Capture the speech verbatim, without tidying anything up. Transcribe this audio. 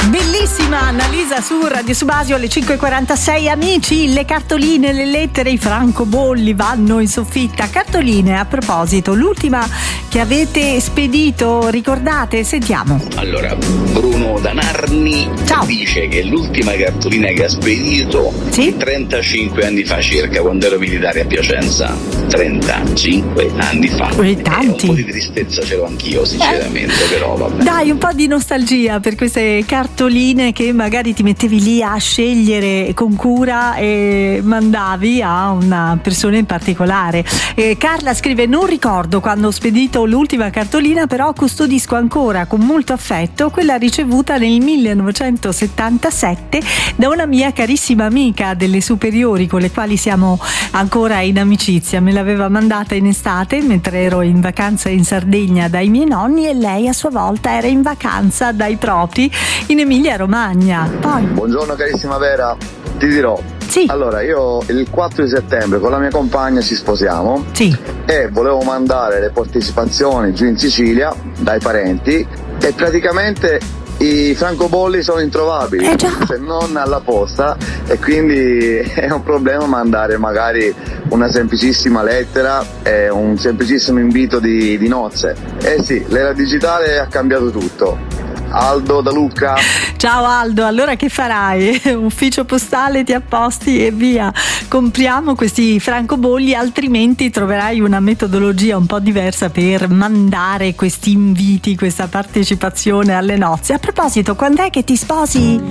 Bellissima Annalisa su Radio Subasio alle cinque e quarantasei. Amici, le cartoline, le lettere, i francobolli vanno in soffitta. Cartoline, a proposito, l'ultima che avete spedito, ricordate? Sentiamo. Allora, Bruno da Narni Ciao. dice che l'ultima cartolina che ha spedito Sì? trentacinque anni fa circa, quando ero militare a Piacenza. trentacinque anni fa. Eh, Eh, tanti. un po' di tristezza ce l'ho anch'io, sinceramente, però vabbè. Dai, un po' di nostalgia per queste cartoline che magari ti mettevi lì a scegliere con cura e mandavi a una persona in particolare. Eh, Carla scrive: non ricordo quando ho spedito l'ultima cartolina, però custodisco ancora con molto affetto quella ricevuta nel millenovecentosettantasette da una mia carissima amica delle superiori con le quali siamo ancora in amicizia. Me l'aveva mandata in estate mentre ero in vacanza in Sardegna dai miei nonni e lei a sua volta era in vacanza dai propri in Emilia Romagna. Poi Buongiorno carissima Vera, ti dirò. Sì. Allora, io il quattro di settembre con la mia compagna ci sposiamo sì, e volevo mandare le partecipazioni giù in Sicilia dai parenti e praticamente i francobolli sono introvabili, Eh già. se non alla posta, e quindi è un problema mandare magari una semplicissima lettera e un semplicissimo invito di, di nozze. Eh sì, l'era digitale ha cambiato tutto. Aldo da Lucca. ciao Aldo, allora che farai? Ufficio postale, ti apposti e via, compriamo questi francobolli, altrimenti troverai una metodologia un po' diversa per mandare questi inviti, questa partecipazione alle nozze. A proposito, quando è che ti sposi?